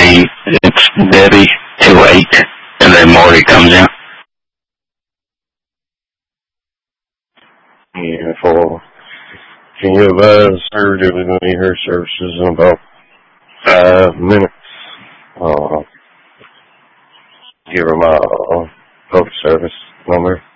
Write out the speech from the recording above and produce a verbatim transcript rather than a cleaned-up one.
say it's Debbie two eight, and then Marty comes in. Yeah, for, can you advise her that we're going to need her services in about five minutes? Uh, give her my uh, public service number.